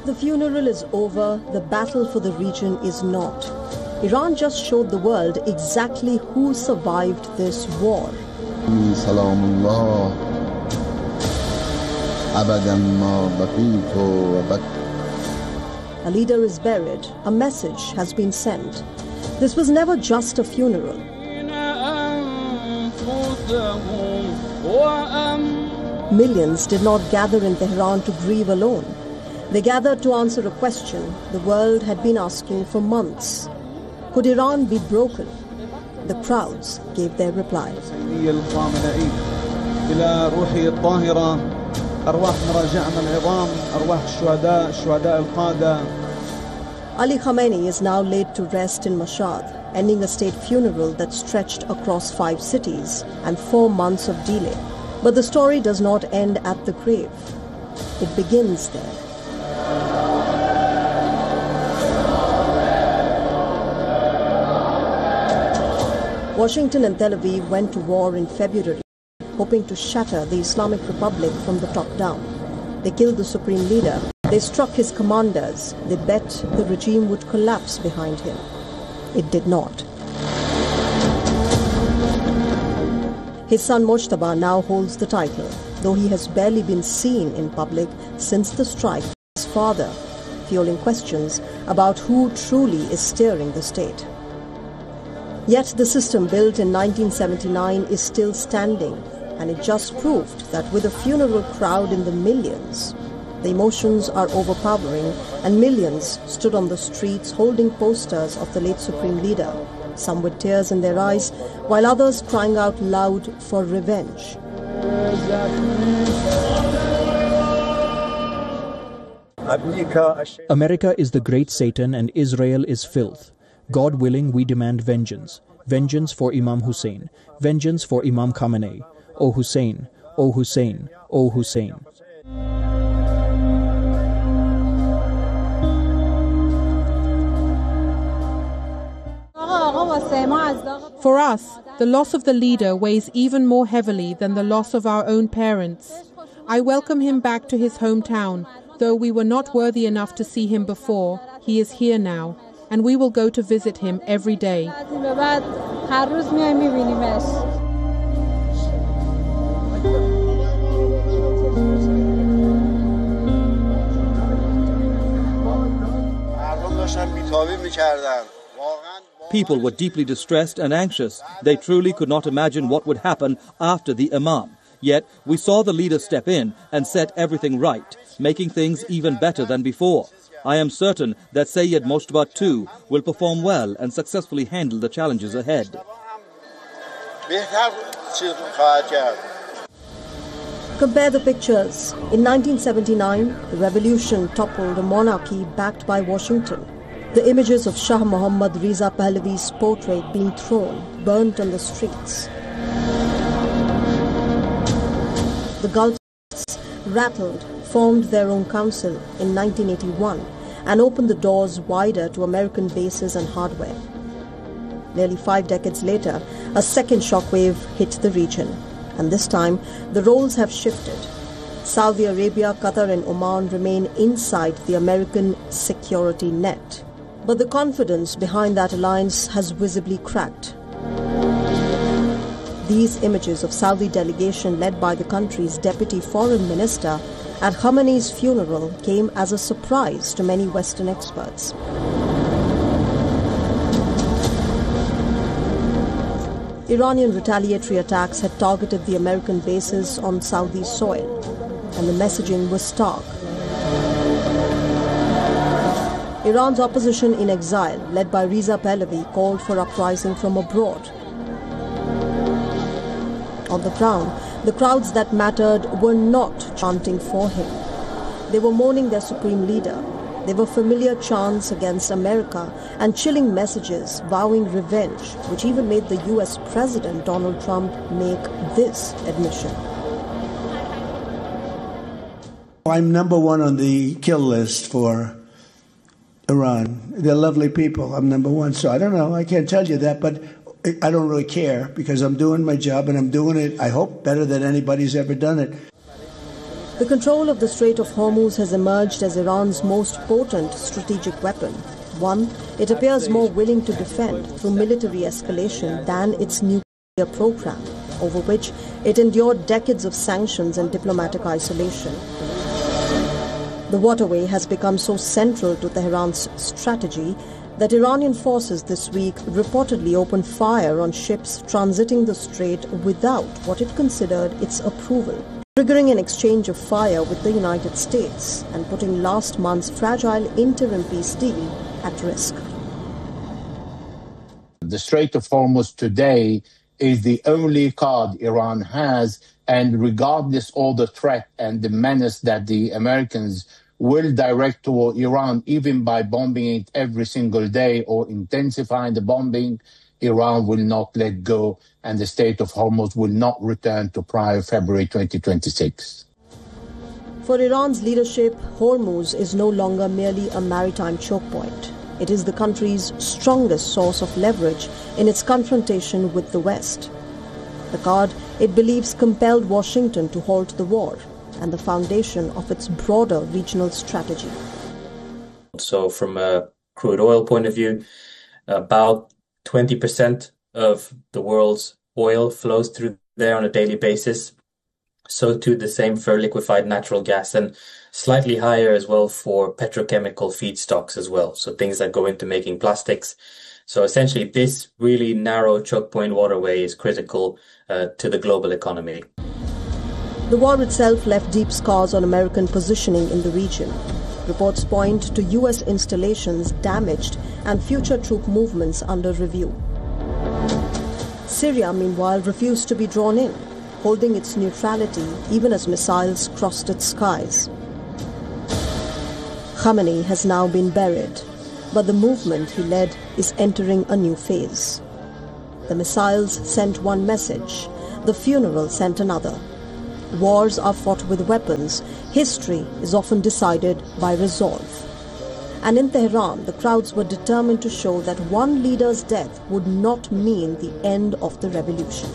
The funeral is over, the battle for the region is not. Iran just showed the world exactly who survived this war. A leader is buried, a message has been sent. This was never just a funeral. Millions did not gather in Tehran to grieve alone. They gathered to answer a question the world had been asking for months. Could Iran be broken? The crowds gave their reply. Ali Khamenei is now laid to rest in Mashhad, ending a state funeral that stretched across 5 cities and 4 months of delay. But the story does not end at the grave. It begins there. Washington and Tel Aviv went to war in February, hoping to shatter the Islamic Republic from the top down. They killed the supreme leader. They struck his commanders. They bet the regime would collapse behind him. It did not. His son Mojtaba now holds the title, though he has barely been seen in public since the strike with his father, fueling questions about who truly is steering the state. Yet the system built in 1979 is still standing, and it just proved that with a funeral crowd in the millions, the emotions are overpowering, and millions stood on the streets holding posters of the late supreme leader, some with tears in their eyes, while others crying out loud for revenge. America is the great Satan and Israel is filth. God willing, we demand vengeance. Vengeance for Imam Hussein. Vengeance for Imam Khamenei. O Hussein, O Hussein, O Hussein. For us, the loss of the leader weighs even more heavily than the loss of our own parents. I welcome him back to his hometown. Though we were not worthy enough to see him before, he is here now, and we will go to visit him every day. People were deeply distressed and anxious. They truly could not imagine what would happen after the Imam. Yet we saw the leader step in and set everything right, making things even better than before. I am certain that Sayyid Mojtaba too will perform well and successfully handle the challenges ahead. Compare the pictures. In 1979, the revolution toppled a monarchy backed by Washington. The images of Shah Muhammad Reza Pahlavi's portrait being thrown, burnt on the streets. The Gulfists rattled, formed their own council in 1981 and opened the doors wider to American bases and hardware. Nearly 5 decades later, a second shockwave hit the region, and this time the roles have shifted. Saudi Arabia, Qatar and Oman remain inside the American security net. But the confidence behind that alliance has visibly cracked. These images of Saudi delegation led by the country's deputy foreign minister at Khamenei's funeral came as a surprise to many Western experts. Iranian retaliatory attacks had targeted the American bases on Saudi soil, and the messaging was stark. Iran's opposition in exile, led by Reza Pahlavi, called for uprising from abroad. On the ground, the crowds that mattered were not chanting for him. They were mourning their supreme leader. They were familiar chants against America and chilling messages vowing revenge, which even made the US President Donald Trump make this admission. I'm number 1 on the kill list for Iran. They're lovely people. I'm number 1. So I don't know. I can't tell you that, but I don't really care because I'm doing my job and I'm doing it, I hope, better than anybody's ever done it. The control of the Strait of Hormuz has emerged as Iran's most potent strategic weapon. One, it appears more willing to defend through military escalation than its nuclear program, over which it endured decades of sanctions and diplomatic isolation. The waterway has become so central to Tehran's strategy that Iranian forces this week reportedly opened fire on ships transiting the strait without what it considered its approval, triggering an exchange of fire with the United States and putting last month's fragile interim peace deal at risk. The Strait of Hormuz today is the only card Iran has, and regardless of the threat and the menace that the Americans will direct toward Iran, even by bombing it every single day or intensifying the bombing, Iran will not let go, and the Strait of Hormuz will not return to prior February 2026. For Iran's leadership, Hormuz is no longer merely a maritime choke point. It is the country's strongest source of leverage in its confrontation with the West. The card, it believes, compelled Washington to halt the war and the foundation of its broader regional strategy. So from a crude oil point of view, about 20% of the world's oil flows through there on a daily basis. So too the same for liquefied natural gas, and slightly higher as well for petrochemical feedstocks as well. So things that go into making plastics. So essentially this really narrow choke point waterway is critical to the global economy. The war itself left deep scars on American positioning in the region. Reports point to U.S. installations damaged and future troop movements under review. Syria, meanwhile, refused to be drawn in, holding its neutrality even as missiles crossed its skies. Khamenei has now been buried, but the movement he led is entering a new phase. The missiles sent one message, the funeral sent another. Wars are fought with weapons. History is often decided by resolve. And in Tehran, the crowds were determined to show that one leader's death would not mean the end of the revolution.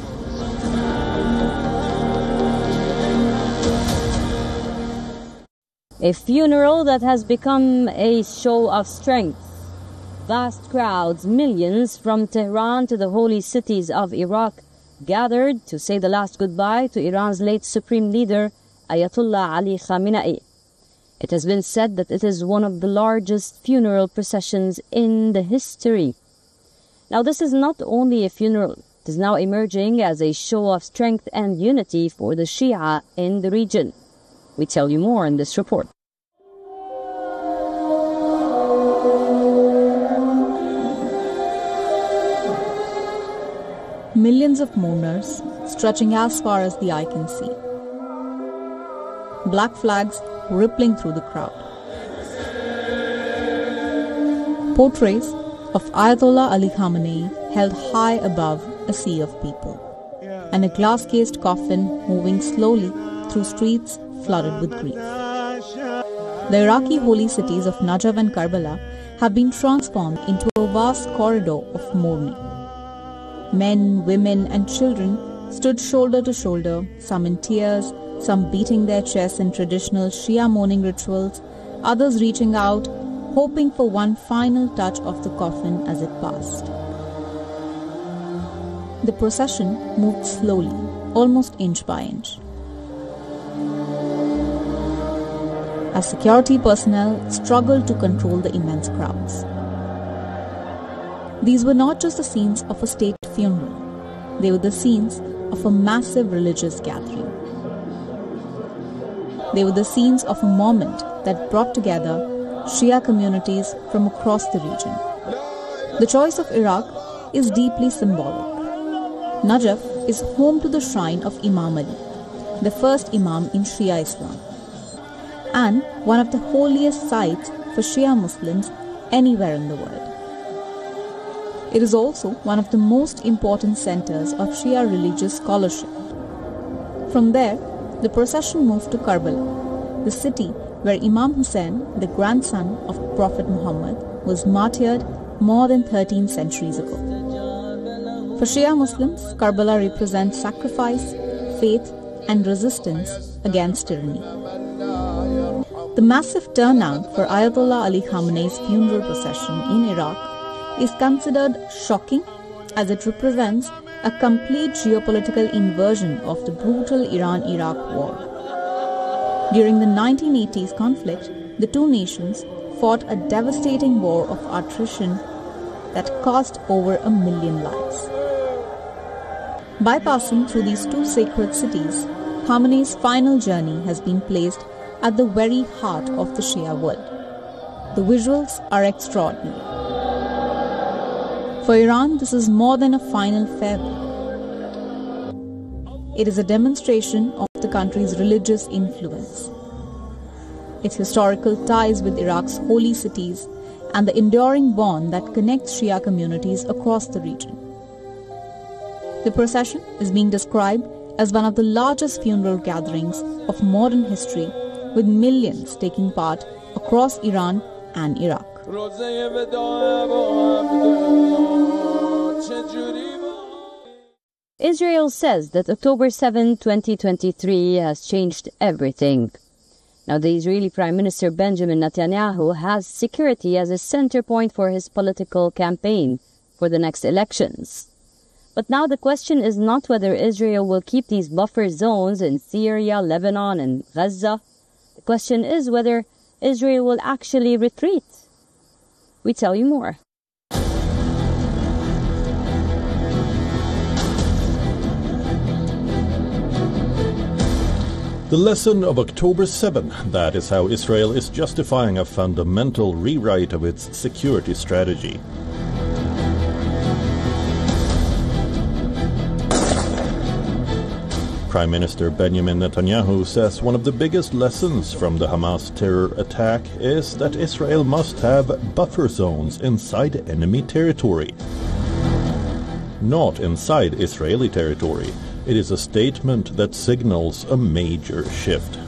A funeral that has become a show of strength. Vast crowds, millions from Tehran to the holy cities of Iraq, gathered to say the last goodbye to Iran's late supreme leader, Ayatollah Ali Khamenei. It has been said that it is one of the largest funeral processions in the history. Now, this is not only a funeral, it is now emerging as a show of strength and unity for the Shia in the region. We tell you more in this report. Millions of mourners stretching as far as the eye can see. Black flags rippling through the crowd. Portraits of Ayatollah Ali Khamenei held high above a sea of people, and a glass-cased coffin moving slowly through streets flooded with grief. The Iraqi holy cities of Najaf and Karbala have been transformed into a vast corridor of mourning. Men, women and children stood shoulder to shoulder, some in tears, some beating their chests in traditional Shia mourning rituals, others reaching out, hoping for one final touch of the coffin as it passed. The procession moved slowly, almost inch by inch, as security personnel struggled to control the immense crowds. These were not just the scenes of a state funeral, they were the scenes of a massive religious gathering. They were the scenes of a moment that brought together Shia communities from across the region. The choice of Iraq is deeply symbolic. Najaf is home to the shrine of Imam Ali, the first Imam in Shia Islam, and one of the holiest sites for Shia Muslims anywhere in the world. It is also one of the most important centers of Shia religious scholarship. From there, the procession moved to Karbala, the city where Imam Hussein, the grandson of Prophet Muhammad, was martyred more than 13 centuries ago. For Shia Muslims, Karbala represents sacrifice, faith, and resistance against tyranny. The massive turnout for Ayatollah Ali Khamenei's funeral procession in Iraq is considered shocking as it represents a complete geopolitical inversion of the brutal Iran-Iraq war. During the 1980s conflict, the two nations fought a devastating war of attrition that cost over 1 million lives. Bypassing through these two sacred cities, Khamenei's final journey has been placed at the very heart of the Shia world. The visuals are extraordinary. For Iran, this is more than a final farewell. It is a demonstration of the country's religious influence, its historical ties with Iraq's holy cities, and the enduring bond that connects Shia communities across the region. The procession is being described as one of the largest funeral gatherings of modern history, with millions taking part across Iran and Iraq. Israel says that October 7, 2023 has changed everything. Now, the Israeli Prime Minister Benjamin Netanyahu has security as a center point for his political campaign for the next elections. But now the question is not whether Israel will keep these buffer zones in Syria, Lebanon, and Gaza. The question is whether Israel will actually retreat. We tell you more. The lesson of October 7, that is how Israel is justifying a fundamental rewrite of its security strategy. Prime Minister Benjamin Netanyahu says one of the biggest lessons from the Hamas terror attack is that Israel must have buffer zones inside enemy territory. Not inside Israeli territory. It is a statement that signals a major shift.